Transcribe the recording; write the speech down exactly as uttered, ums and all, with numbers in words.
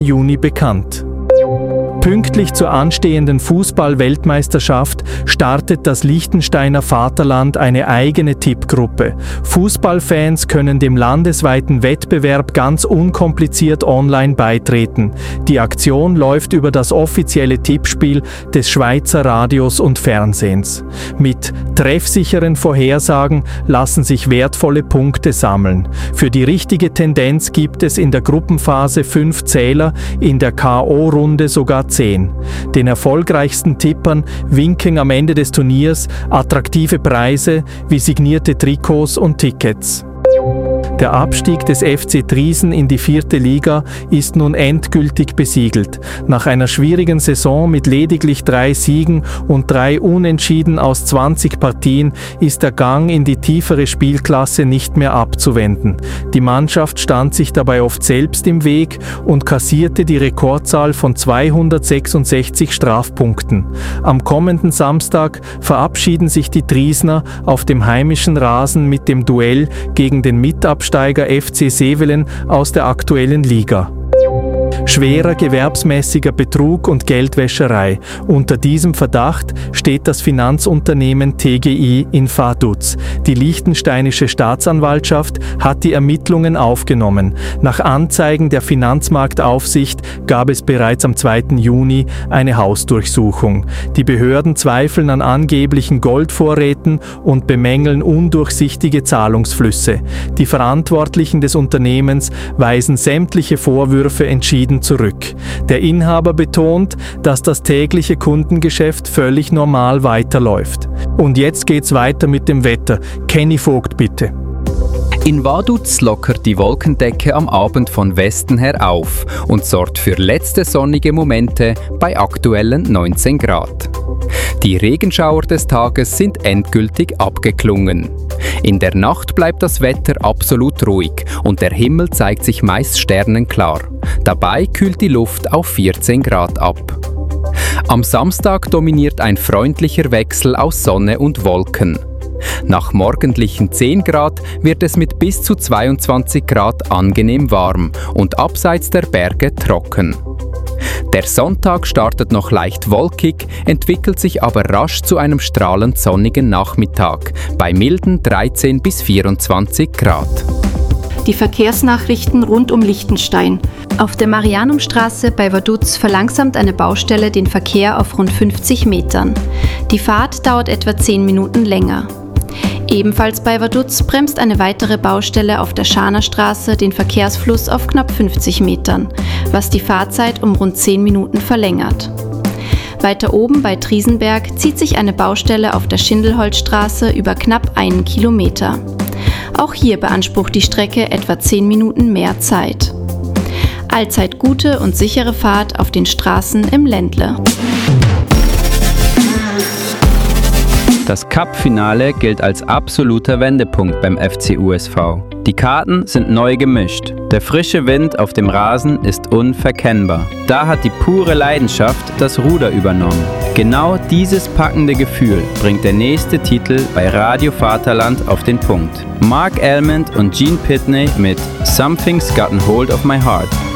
Juni bekannt. Pünktlich zur anstehenden Fußball-Weltmeisterschaft startet das Liechtensteiner Vaterland eine eigene Tippgruppe. Fußballfans können dem landesweiten Wettbewerb ganz unkompliziert online beitreten. Die Aktion läuft über das offizielle Tippspiel des Schweizer Radios und Fernsehens. Mit treffsicheren Vorhersagen lassen sich wertvolle Punkte sammeln. Für die richtige Tendenz gibt es in der Gruppenphase fünf Zähler, in der K O-Runde sogar zehn. Den erfolgreichsten Tippern winken am Ende des Turniers attraktive Preise wie signierte Trikots und Tickets. Der Abstieg des F C Triesen in die vierte Liga ist nun endgültig besiegelt. Nach einer schwierigen Saison mit lediglich drei Siegen und drei Unentschieden aus zwanzig Partien ist der Gang in die tiefere Spielklasse nicht mehr abzuwenden. Die Mannschaft stand sich dabei oft selbst im Weg und kassierte die Rekordzahl von zweihundertsechsundsechzig Strafpunkten. Am kommenden Samstag verabschieden sich die Triesner auf dem heimischen Rasen mit dem Duell gegen den Mitabsteiger F C Sevelen aus der aktuellen Liga. Schwerer gewerbsmäßiger Betrug und Geldwäscherei. Unter diesem Verdacht steht das Finanzunternehmen T G I in Vaduz. Die liechtensteinische Staatsanwaltschaft hat die Ermittlungen aufgenommen. Nach Anzeigen der Finanzmarktaufsicht gab es bereits am zweiten Juni eine Hausdurchsuchung. Die Behörden zweifeln an angeblichen Goldvorräten und bemängeln undurchsichtige Zahlungsflüsse. Die Verantwortlichen des Unternehmens weisen sämtliche Vorwürfe entschieden zurück. Der Inhaber betont, dass das tägliche Kundengeschäft völlig normal weiterläuft. Und jetzt geht's weiter mit dem Wetter. Kenny Vogt, bitte. In Vaduz lockert die Wolkendecke am Abend von Westen her auf und sorgt für letzte sonnige Momente bei aktuellen neunzehn Grad. Die Regenschauer des Tages sind endgültig abgeklungen. In der Nacht bleibt das Wetter absolut ruhig und der Himmel zeigt sich meist sternenklar. Dabei kühlt die Luft auf vierzehn Grad ab. Am Samstag dominiert ein freundlicher Wechsel aus Sonne und Wolken. Nach morgendlichen zehn Grad wird es mit bis zu zweiundzwanzig Grad angenehm warm und abseits der Berge trocken. Der Sonntag startet noch leicht wolkig, entwickelt sich aber rasch zu einem strahlend sonnigen Nachmittag bei milden dreizehn bis vierundzwanzig Grad. Die Verkehrsnachrichten rund um Liechtenstein. Auf der Marianumstraße bei Vaduz verlangsamt eine Baustelle den Verkehr auf rund fünfzig Metern. Die Fahrt dauert etwa zehn Minuten länger. Ebenfalls bei Vaduz bremst eine weitere Baustelle auf der Schanerstraße den Verkehrsfluss auf knapp fünfzig Metern, was die Fahrzeit um rund zehn Minuten verlängert. Weiter oben bei Triesenberg zieht sich eine Baustelle auf der Schindelholzstraße über knapp einen Kilometer. Auch hier beansprucht die Strecke etwa zehn Minuten mehr Zeit. Allzeit gute und sichere Fahrt auf den Straßen im Ländle. Das Cup-Finale gilt als absoluter Wendepunkt beim F C U S V. Die Karten sind neu gemischt. Der frische Wind auf dem Rasen ist unverkennbar. Da hat die pure Leidenschaft das Ruder übernommen. Genau dieses packende Gefühl bringt der nächste Titel bei Radio Vaterland auf den Punkt. Mark Almond und Gene Pitney mit Something's Gotten Hold of My Heart.